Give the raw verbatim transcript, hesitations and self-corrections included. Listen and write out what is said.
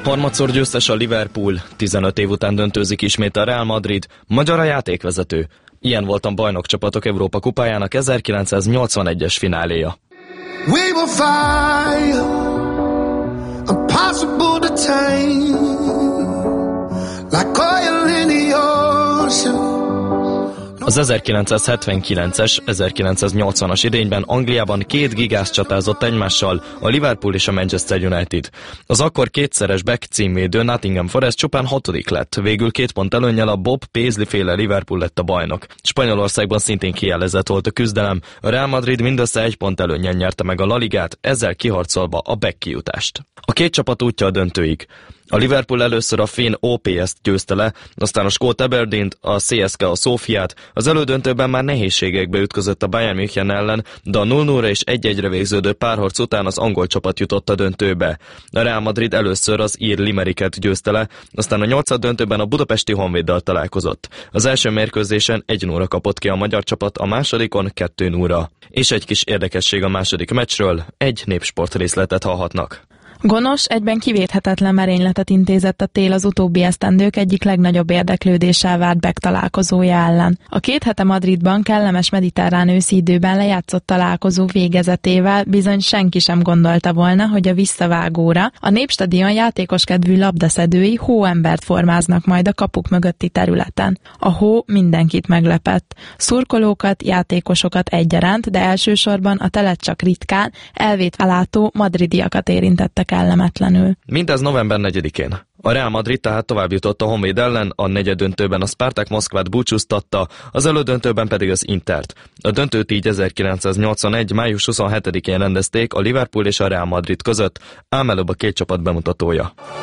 Harmadszor győztes a Liverpool, tizenöt év után döntőzik ismét a Real Madrid, magyar a játékvezető. Ilyen volt a bajnokcsapatok Európa kupájának ezerkilencszáznyolcvanegyes fináléja. We will fire, impossible to tame, like oil in the ocean. Az ezerkilencszázhetvenkilences ezerkilencszáznyolcvanas idényben Angliában két gigás csatázott egymással, a Liverpool és a Manchester United. Az akkor kétszeres back címvédő Nottingham Forest csupán hatodik lett, végül két pont előnnyel a Bob Paisley-féle Liverpool lett a bajnok. Spanyolországban szintén kielezett volt a küzdelem, a Real Madrid mindössze egy pont előnnyel nyerte meg a La Ligát, ezzel kiharcolva a back kijutást. A két csapat útja a döntőig. A Liverpool először a finn o pé es-t győzte le, aztán a skót Aberdeent, a cé es ká a Szófiát, az elődöntőben már nehézségekbe ütközött a Bayern München ellen, de a nulla nulla és egy egyre végződő párharc után az angol csapat jutott a döntőbe. A Real Madrid először az ír Limericket győzte le, aztán a nyolcad döntőben a budapesti Honvéddal találkozott. Az első mérkőzésen egy nulla kapott ki a magyar csapat, a másodikon kettő nulla. És egy kis érdekesség a második meccsről, egy Népsport részletet hallhatnak. Gonosz, egyben kivéthetetlen merényletet intézett a tél az utóbbi esztendők egyik legnagyobb érdeklődéssel vált back találkozója ellen. A két hete Madridban kellemes mediterrán őszi időben lejátszott találkozó végezetével bizony senki sem gondolta volna, hogy a visszavágóra a Népstadion játékoskedvű labdaszedői hóembert formáznak majd a kapuk mögötti területen. A hó mindenkit meglepett. Szurkolókat, játékosokat egyaránt, de elsősorban a telet csak ritkán, elvétválátó madridiakat érintettek kellemetlenül. Mindez november negyedikén. A Real Madrid tehát tovább jutott a Honvéd ellen, a negyeddöntőben a Spartak Moszkvát búcsúztatta, az elődöntőben pedig az Intert. A döntőt így ezerkilencszáznyolcvanegy május huszonhetedikén rendezték a Liverpool és a Real Madrid között, ám előbb a két csapat bemutatója.